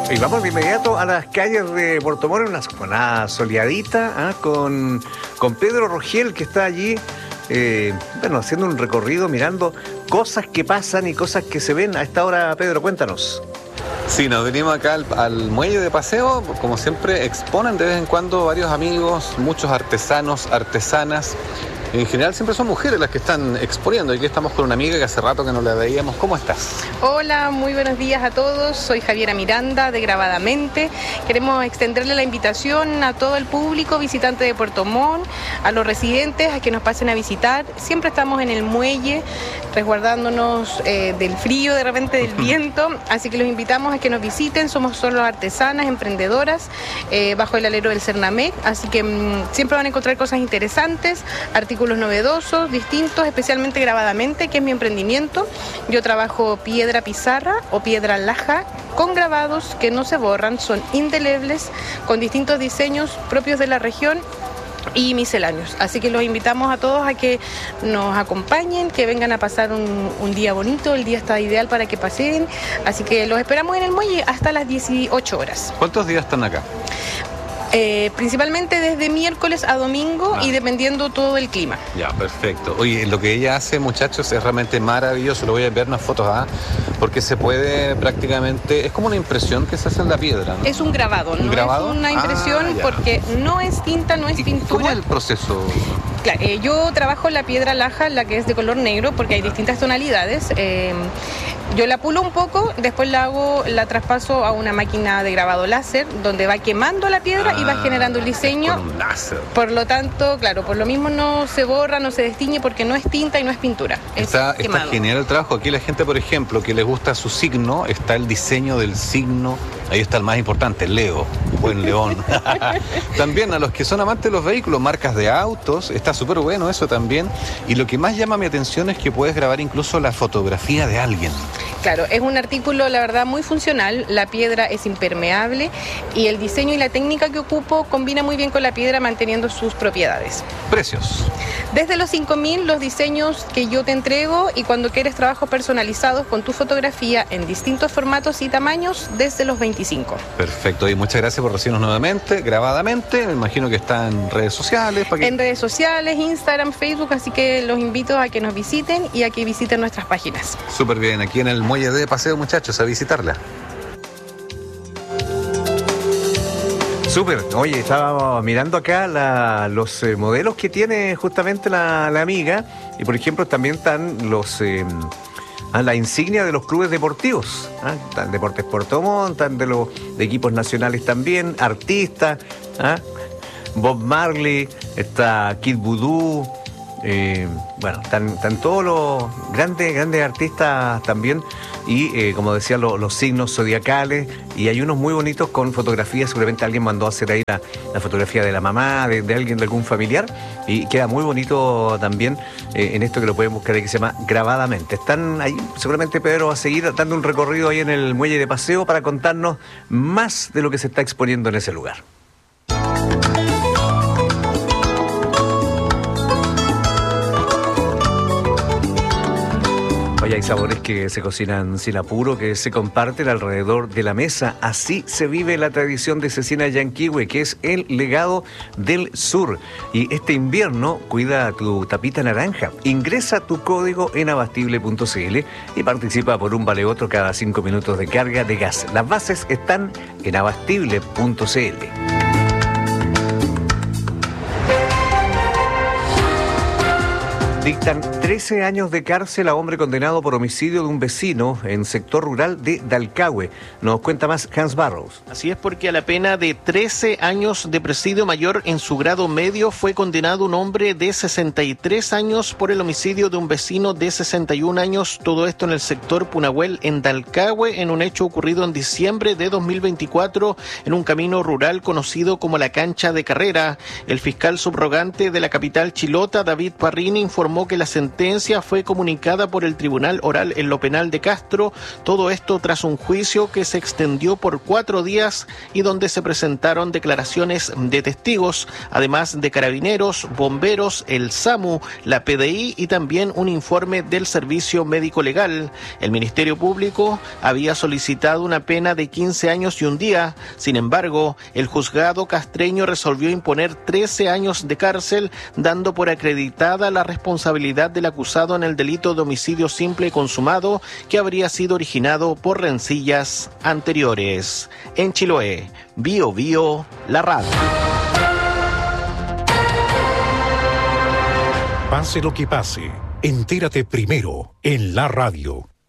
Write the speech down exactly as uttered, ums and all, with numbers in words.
Y vamos de inmediato a las calles de Puerto Montt, una, una soleadita ¿ah? con, con Pedro Rogel, que está allí, eh, bueno, haciendo un recorrido, mirando cosas que pasan y cosas que se ven a esta hora. Pedro, cuéntanos. Sí, nos venimos acá al, al muelle de paseo. Como siempre exponen de vez en cuando varios amigos, muchos artesanos, artesanas. En general siempre son mujeres las que están exponiendo. Y aquí estamos con una amiga que hace rato que no la veíamos. ¿Cómo estás? Hola, muy buenos días a todos. Soy Javiera Miranda de Grabadamente. Queremos extenderle la invitación a todo el público visitante de Puerto Montt, a los residentes, a que nos pasen a visitar. Siempre estamos en el muelle, resguardándonos eh, del frío, de repente del viento. Así que los invitamos a que nos visiten. Somos solo artesanas, emprendedoras, eh, bajo el alero del Cernamec. Así que mmm, siempre van a encontrar cosas interesantes, artículos novedosos, distintos, especialmente Grabadamente, que es mi emprendimiento. Yo trabajo piedra pizarra o piedra laja con grabados que no se borran, son indelebles, con distintos diseños propios de la región y misceláneos. Así que los invitamos a todos a que nos acompañen, que vengan a pasar un, un día bonito. El día está ideal para que paseen, así que los esperamos en el muelle hasta las dieciocho horas. ¿Cuántos días están acá? Eh, principalmente desde miércoles a domingo ah. y dependiendo todo el clima. Ya, perfecto. Oye, lo que ella hace, muchachos, es realmente maravilloso. Lo voy a enviar unas fotos, ¿ah? Porque se puede prácticamente... Es como una impresión que se hace en la piedra, ¿no? Es un grabado, ¿Un no grabado? es una impresión ah, porque no es tinta, no es pintura. ¿Cómo es el proceso? Claro, eh, yo trabajo la piedra laja, la que es de color negro, porque hay distintas tonalidades. Eh, yo la pulo un poco, después la hago, la traspaso a una máquina de grabado láser, donde va quemando la piedra ah, y va generando el diseño. Con un láser. Por lo tanto, claro, por lo mismo no se borra, no se destiñe, porque no es tinta y no es pintura. Está, es está genial el trabajo. Aquí la gente, por ejemplo, que les gusta su signo, está el diseño del signo. Ahí está el más importante, Leo, buen león. También a los que son amantes de los vehículos, marcas de autos, está súper bueno eso también. Y lo que más llama mi atención es que puedes grabar incluso la fotografía de alguien. Claro, es un artículo, la verdad, muy funcional. La piedra es impermeable y el diseño y la técnica que ocupo combina muy bien con la piedra, manteniendo sus propiedades. ¿Precios? Desde los cinco mil los diseños que yo te entrego, y cuando quieres trabajos personalizados con tu fotografía en distintos formatos y tamaños, desde los veinticinco. Perfecto, y muchas gracias por recibirnos nuevamente, Grabadamente. Me imagino que está en redes sociales. ¿para qué? En redes sociales, Instagram, Facebook, así que los invito a que nos visiten y a que visiten nuestras páginas. Súper bien, aquí en el muelle de paseo, muchachos, a visitarla. Súper. Oye, estaba mirando acá la, los eh, modelos que tiene justamente la, la amiga, y por ejemplo también están los eh, ah, la insignia de los clubes deportivos. ¿ah? Están Deportes Puerto Montt, están de los de equipos nacionales también, artistas, ¿ah? Bob Marley, está Kid Voodoo, eh, bueno, están, están todos los grandes, grandes artistas también. Y eh, como decía, lo, los signos zodiacales, y hay unos muy bonitos con fotografías. Seguramente alguien mandó a hacer ahí la, la fotografía de la mamá, de, de alguien, de algún familiar, y queda muy bonito también eh, en esto que lo pueden buscar ahí, que se llama Grabadamente. Están ahí, seguramente Pedro va a seguir dando un recorrido ahí en el muelle de paseo para contarnos más de lo que se está exponiendo en ese lugar. Hay sabores que se cocinan sin apuro, que se comparten alrededor de la mesa. Así se vive la tradición de Cecina Llanquihue, que es el legado del sur. Y este invierno, cuida tu tapita naranja. Ingresa tu código en abastible punto cl y participa por un vale otro cada cinco minutos de carga de gas. Las bases están en abastible punto cl. Dictan trece años de cárcel a hombre condenado por homicidio de un vecino en sector rural de Dalcahue. Nos cuenta más Hans Barrows. Así es, porque a la pena de trece años de presidio mayor en su grado medio fue condenado un hombre de sesenta y tres años por el homicidio de un vecino de sesenta y un años. Todo esto en el sector Punahuel, en Dalcahue, en un hecho ocurrido en diciembre de dos mil veinticuatro en un camino rural conocido como la Cancha de Carrera. El fiscal subrogante de la capital chilota, David Parrini, informó que la sentencia sentencia fue comunicada por el Tribunal Oral en lo Penal de Castro, todo esto tras un juicio que se extendió por cuatro días y donde se presentaron declaraciones de testigos, además de carabineros, bomberos, el SAMU, la P D I y también un informe del Servicio Médico Legal. El Ministerio Público había solicitado una pena de quince años y un día. Sin embargo, el juzgado castreño resolvió imponer trece años de cárcel, dando por acreditada la responsabilidad del acusado en el delito de homicidio simple consumado que habría sido originado por rencillas anteriores. En Chiloé, Bio Bio, la radio. Pase lo que pase, entérate primero en la radio.